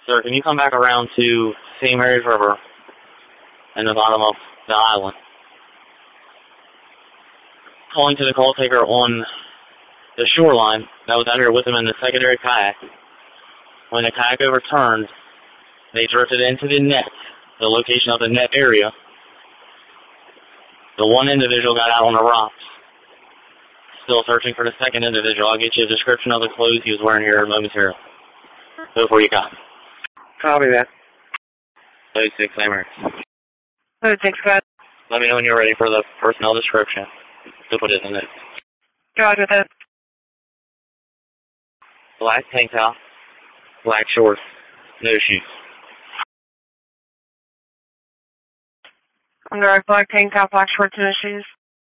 Sir, can you come back around to St. Mary's River in the bottom of the island? Calling to the call taker on the shoreline that was out here with him in the secondary kayak. When the kayak overturned, they drifted into the net, the location of the net area. The one individual got out on the rocks. Still searching for the second individual. I'll get you a description of the clothes he was wearing here momentarily. Before you got him. Copy that. 36 St. 36, go ahead. Let me know when you're ready for the personnel description. To put it in it. Go ahead with it. Black tank top, black shorts, no shoes. Under black tank top, black shorts, no shoes.